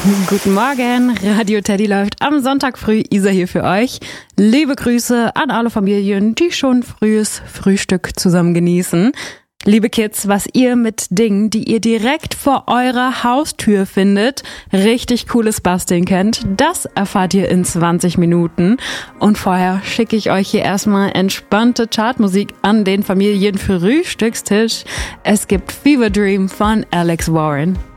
Guten Morgen, Radio Teddy läuft am Sonntag früh. Isa hier für euch. Liebe Grüße an alle Familien, die schon frühes Frühstück zusammen genießen. Liebe Kids, was ihr mit Dingen, die ihr direkt vor eurer Haustür findet, richtig cooles Basteln könnt, das erfahrt ihr in 20 Minuten. Und vorher schicke ich euch hier erstmal entspannte Chartmusik an den Familienfrühstückstisch. Es gibt Fever Dream von Alex Warren.